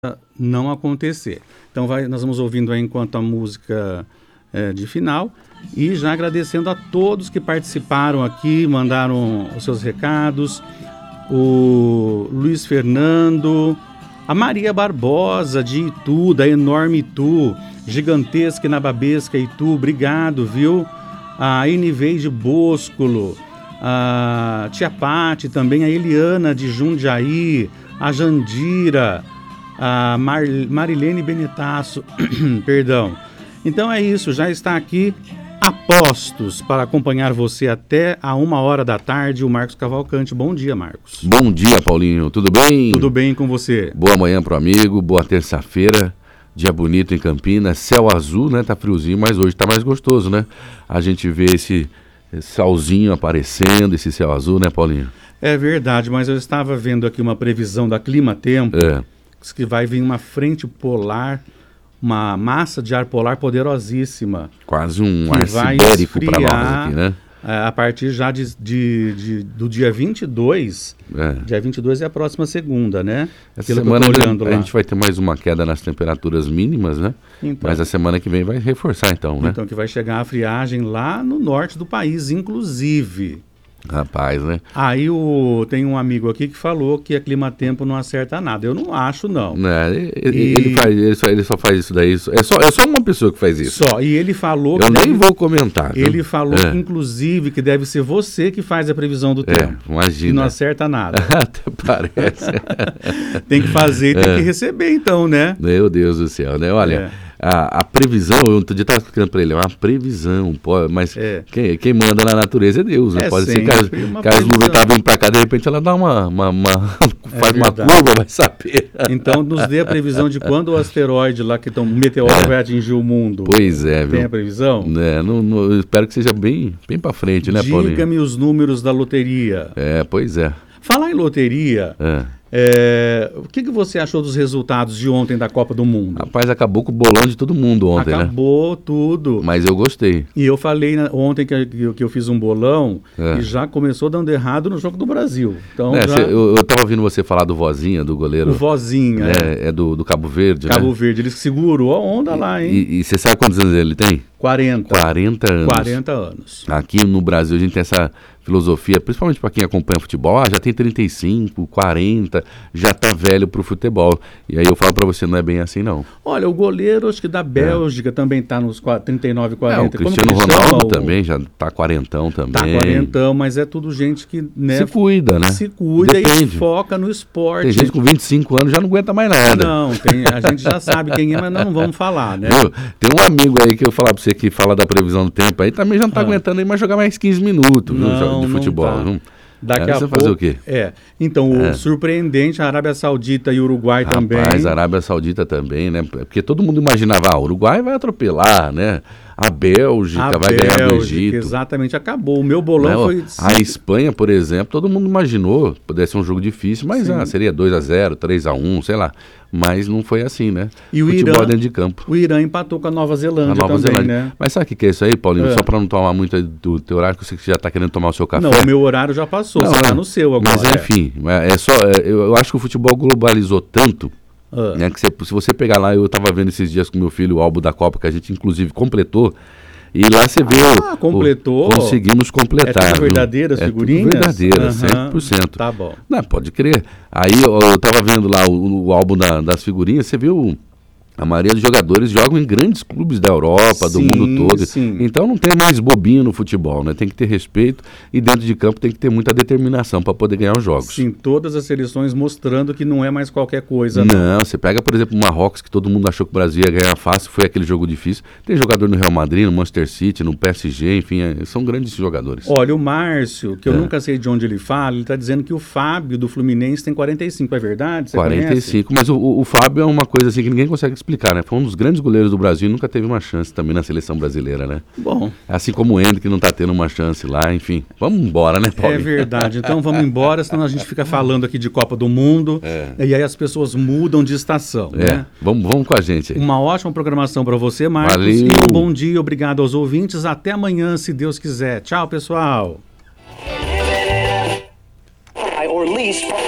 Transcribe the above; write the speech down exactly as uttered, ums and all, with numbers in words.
não acontecer. Então vai, nós vamos ouvindo aí enquanto a música é, de final e já agradecendo a todos que participaram aqui, mandaram os seus recados, o Luiz Fernando, a Maria Barbosa de Itu, da Enorme Itu, Gigantesca e Nababesca Itu, obrigado, viu? A Eniveide Boscolo, a Tia Pati também, a Eliana de Jundiaí, a Jandira, a Mar, Marilene Benetasso, perdão. Então é isso, já está aqui a postos para acompanhar você até a uma hora da tarde, o Marcos Cavalcante. Bom dia, Marcos. Bom dia, Paulinho, tudo bem? Tudo bem com você? Boa manhã pro amigo, boa terça-feira, dia bonito em Campinas, céu azul, né, tá friozinho, mas hoje tá mais gostoso, né? A gente vê esse, esse solzinho aparecendo, esse céu azul, né, Paulinho? É verdade, mas eu estava vendo aqui uma previsão da Clima Tempo, é. que vai vir uma frente polar, uma massa de ar polar poderosíssima. Quase um ar sibérico para nós aqui, né? A partir já de, de, de, do dia vinte e dois, é. dia vinte e dois é a próxima segunda, né? Essa Aquilo semana que eu tô a, a gente vai ter mais uma queda nas temperaturas mínimas, né? Então, mas a semana que vem vai reforçar então, né? Então que vai chegar a friagem lá no norte do país, inclusive. Rapaz, né? Aí o, tem um amigo aqui que falou que a Clima Tempo não acerta nada. Eu não acho, não. É, ele, e... ele, faz, ele, só, ele só faz isso daí. É só, é só uma pessoa que faz isso. Só. E ele falou... Eu que nem deve, vou comentar. Ele viu? falou, é. inclusive, que deve ser você que faz a previsão do tempo. É, imagina. E não acerta nada. Até parece. Tem que fazer e tem é. que receber, então, né? Meu Deus do céu, né? Olha... É. A, a previsão, eu outro dia estava explicando para ele, é uma previsão, pode, mas é. quem, quem manda na natureza é Deus, né? É Pode ser que as, que as nuvens estão vindo para cá, de repente ela dá uma, uma, uma faz é uma curva, vai saber. Então nos dê a previsão de quando o asteroide lá, que tão, o meteoro é. vai atingir o mundo. Pois é, viu? Tem a previsão? É, não, não, eu espero que seja bem, bem para frente, né, Paulinho? Diga-me os números da loteria. É, pois é. Falar em loteria... É. É, o que, que você achou dos resultados de ontem da Copa do Mundo? Rapaz, acabou com o bolão de todo mundo ontem, acabou, né? Acabou tudo. Mas eu gostei. E eu falei na, ontem que, que, que eu fiz um bolão é. e já começou dando errado no jogo do Brasil. Então, é, já... cê, eu, eu tava ouvindo você falar do Vozinha, do goleiro. O Vozinha. É, é do, do Cabo Verde, Cabo né? Verde, ele segurou a onda lá, hein? E você sabe quantos anos ele tem? quarenta. quarenta anos. quarenta anos. Aqui no Brasil a gente tem essa filosofia, principalmente para quem acompanha futebol, ah, já tem trinta e cinco, quarenta, já tá velho pro futebol. E aí eu falo para você, não é bem assim não. Olha, o goleiro acho que da Bélgica é. também tá nos trinta e nove, quarenta. É, o Cristiano Ronaldo também já tá quarentão também. Tá quarentão, mas é tudo gente que, né, se cuida, né? Se cuida Depende. e foca no esporte. Tem gente com vinte e cinco anos já não aguenta mais nada. Não, tem, a gente já sabe quem é, mas não vamos falar, né? Viu? Tem um amigo aí que eu falar para você que fala da previsão do tempo aí, também já não tá ah. aguentando aí mais jogar mais quinze minutos não, viu, de futebol. Não tá. Não. Daqui é, a você pouco. fazer o quê? É. Então, o é. surpreendente, a Arábia Saudita e o Uruguai Rapaz, também. Rapaz, a Arábia Saudita também, né? Porque todo mundo imaginava, ah, o Uruguai vai atropelar, né? A Bélgica a vai Bélgica, ganhar do Egito. Exatamente, acabou. O meu bolão Não, foi... A Espanha, por exemplo, todo mundo imaginou, pudesse ser um jogo difícil, mas ah, seria dois a zero, três a um, sei lá. Mas não foi assim, né? E o Futebol Irã, dentro de campo. O Irã empatou com a Nova Zelândia a Nova também, Zelândia. né? Mas sabe o que, que é isso aí, Paulinho? É. Só para não tomar muito do teu horário, que você já está querendo tomar o seu café. Não, o meu horário já passou, não, você está no seu agora. Mas enfim, é, é só, é, eu, eu acho que o futebol globalizou tanto, ah. né, que você, se você pegar lá, eu estava vendo esses dias com meu filho o álbum da Copa, que a gente inclusive completou, e lá você vê ah, o, completou. O, conseguimos completar. É tudo verdadeiras viu? figurinhas? É tudo verdadeira, uhum. cem por cento. Tá bom. Não, pode crer. Aí eu, eu tava vendo lá o, o álbum da, das figurinhas, você viu... A maioria dos jogadores jogam em grandes clubes da Europa, sim, do mundo todo. Sim. Então não tem mais bobinho no futebol, né? Tem que ter respeito e dentro de campo tem que ter muita determinação para poder ganhar os jogos. Sim, todas as seleções mostrando que não é mais qualquer coisa. Não, não. Você pega, por exemplo, o Marrocos, que todo mundo achou que o Brasil ia ganhar fácil, foi aquele jogo difícil. Tem jogador no Real Madrid, no Manchester City, no P S G, enfim, é, são grandes jogadores. Olha, o Márcio, que eu é. nunca sei de onde ele fala, ele está dizendo que o Fábio do Fluminense tem quarenta e cinco, é verdade? Você quarenta e cinco, conhece? Mas o, o Fábio é uma coisa assim que ninguém consegue explicar, né? Foi um dos grandes goleiros do Brasil e nunca teve uma chance também na seleção brasileira, né? Bom. Assim como o Hendrick não tá tendo uma chance lá, enfim. Vamos embora, né, Paulo? É verdade. Então vamos embora, senão a gente fica falando aqui de Copa do Mundo é. e aí as pessoas mudam de estação, é. né? Vamos, vamos com a gente aí. Uma ótima programação para você, Marcos. Valeu. E um bom dia, obrigado aos ouvintes. Até amanhã, se Deus quiser. Tchau, pessoal.